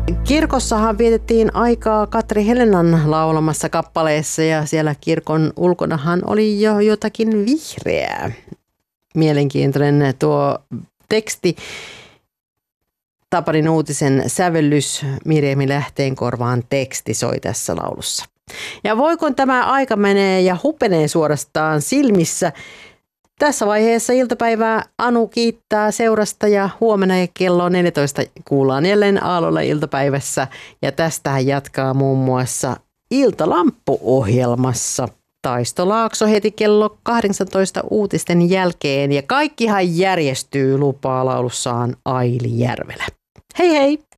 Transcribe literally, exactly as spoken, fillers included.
Kirkossahan vietettiin aikaa Katri Helenan laulamassa kappaleessa ja siellä kirkon ulkonahan oli jo jotakin vihreää. Mielenkiintoinen tuo teksti. Tapanin uutisen sävellys Mirjami Lähteenkorvaan teksti soi tässä laulussa. Ja voiko tämä aika menee ja hupenee suorastaan silmissä? Tässä vaiheessa iltapäivää Anu kiittää seurasta ja huomenna kello neljätoista kuullaan jälleen Aallolla iltapäivässä. Ja tästä jatkaa muun muassa Iltalamppu-ohjelmassa Taisto Laakso heti kello kahdeksantoista uutisten jälkeen. Ja kaikkihan järjestyy, lupaa laulussaan Aili Järvelä. Hei hei!